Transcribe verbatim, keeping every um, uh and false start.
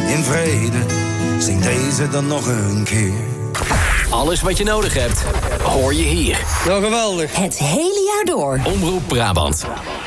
in vrede. Zing deze dan nog een keer. Alles wat je nodig hebt, hoor je hier. Nou, geweldig. Het hele jaar door. Omroep Brabant.